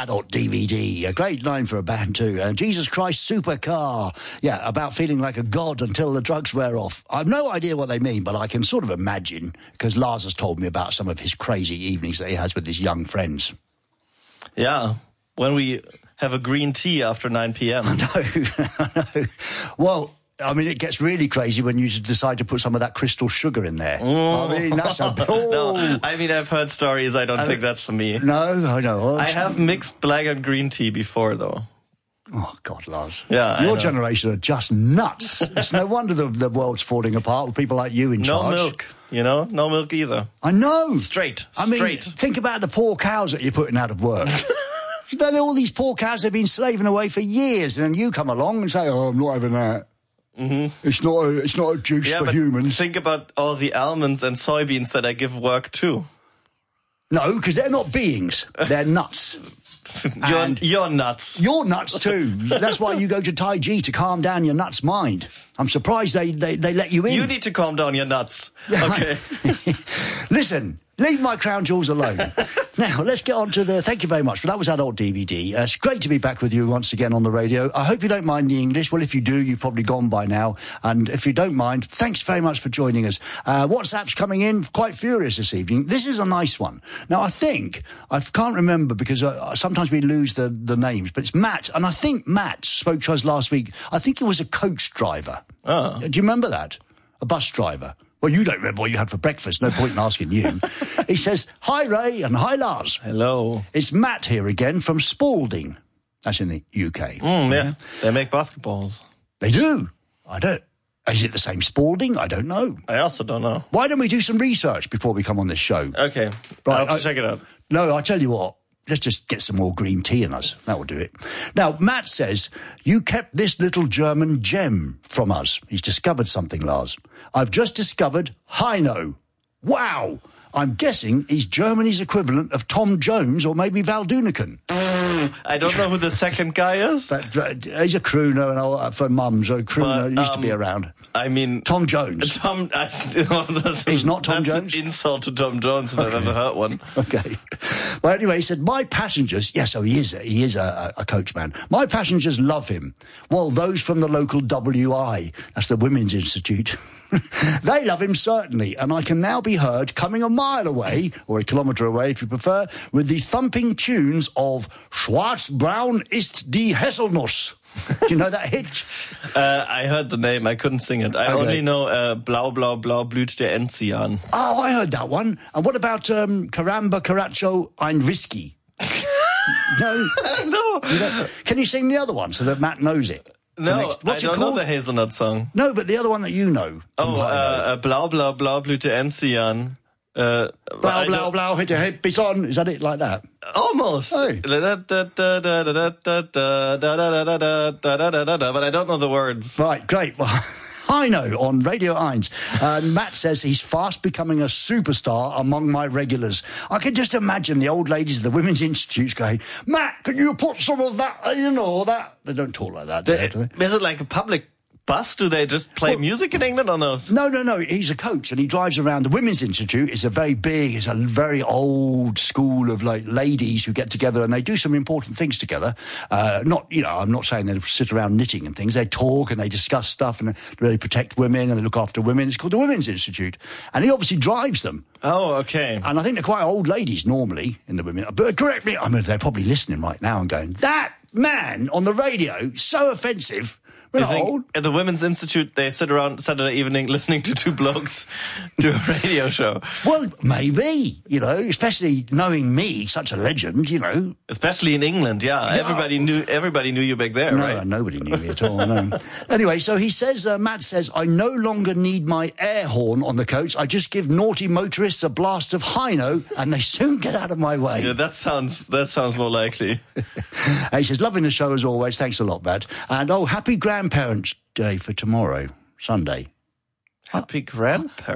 Adult DVD, a great name for a band too. Jesus Christ Supercar, yeah, about feeling like a god until the drugs wear off. I've no idea what they mean, but I can sort of imagine, because Lars has told me about some of his crazy evenings that he has with his young friends. Yeah, when we have a green tea after 9 p.m. I know. Well, I mean, it gets really crazy when you decide to put some of that crystal sugar in there. I mean, that's a... No, I mean, I've heard stories. I don't think that's for me. No, I know. I have mixed black and green tea before, though. Oh, God, Lars. Yeah, your generation are just nuts. It's no wonder the world's falling apart with people like you in charge. No milk, no milk either. I know. Straight. I mean, think about the poor cows that you're putting out of work. All these poor cows have been slaving away for years, and then you come along and say, "Oh, I'm not having that." Mm-hmm. It's not a juice for humans. Think about all the almonds and soybeans that I give work to. No, because they're not beings; they're nuts. You're nuts. You're nuts too. That's why you go to Tai Chi, to calm down your nuts mind. I'm surprised they let you in. You need to calm down your nuts. Okay. Listen, leave my crown jewels alone. Now, let's get on to thank you very much. But that was Adult DVD. It's great to be back with you once again on the radio. I hope you don't mind the English. Well, if you do, you've probably gone by now. And if you don't mind, thanks very much for joining us. WhatsApp's coming in quite furious this evening. This is a nice one. Now, I can't remember because sometimes we lose the names, but it's Matt. And I think Matt spoke to us last week. I think he was a coach driver. Oh. Do you remember that? A bus driver. Well, you don't remember what you had for breakfast. No point in asking you. He says, "Hi, Ray, and hi, Lars." Hello. It's Matt here again from Spalding. That's in the UK. Yeah. They make basketballs. They do. I don't. Is it the same Spalding? I don't know. I also don't know. Why don't we do some research before we come on this show? Okay. Right, I'll check it out. No, I tell you what. Let's just get some more green tea in us. That will do it. Now, Matt says, "You kept this little German gem from us." He's discovered something, Lars. "I've just discovered Heino." Wow! I'm guessing he's Germany's equivalent of Tom Jones or maybe Val Doonican. I don't know who the second guy is. He's a crooner for mums. A crooner used to be around. I mean... Tom Jones. He's not Tom Jones? That's an insult to Tom Jones if I've ever heard one. Okay. Well, anyway, he said, "My passengers..." Yeah, so he is a coachman. "My passengers love him. Well, those from the local WI, that's the Women's Institute, they love him certainly, and I can now be heard coming a mile away, or a kilometre away if you prefer, with the thumping tunes of Schwarz-Braun ist die Haselnuss." You know that hit? I heard the name. I couldn't sing it. I only know Blau, Blau, Blau blüht der Enzian. Oh, I heard that one. And what about Caramba, Caracho, ein Whisky? No? No. Can you sing the other one so that Matt knows it? No, What's I it don't called? know the Hazelnut song. No, but the other one that you know. Blau, Blau, Blau blüht der Enzian. Blau, blau, blau, hit your head, piss on. Is that it, like that? Almost. Hey. But I don't know the words. Right, great. Well, I know on Radio 1. Matt says he's fast becoming a superstar among my regulars. I can just imagine the old ladies of the Women's Institutes going, "Matt, can you put some of that, that?" They don't talk like that, do they? Is it like a public bus? Do they just play music in England or no? No. He's a coach and he drives around. The Women's Institute is a very old school of ladies who get together and they do some important things together. I'm not saying they sit around knitting and things. They talk and they discuss stuff and they protect women and they look after women. It's called the Women's Institute. And he obviously drives them. Oh, okay. And I think they're quite old ladies normally in the women. But correct me, I mean, they're probably listening right now and going, "That man on the radio, so offensive." We're not old. At the Women's Institute, they sit around Saturday evening listening to two blokes do a radio show. Well, maybe, especially knowing me, such a legend, Especially in England, yeah. Everybody knew you back there, no, right? Nobody knew me at all, no. Anyway, so he says, Matt says, "I no longer need my air horn on the coach. I just give naughty motorists a blast of Heino and they soon get out of my way." Yeah, that sounds more likely. And he says, "Loving the show as always. Thanks a lot, Matt. And happy Grandparents' Day for tomorrow, Sunday." Happy Grandparents'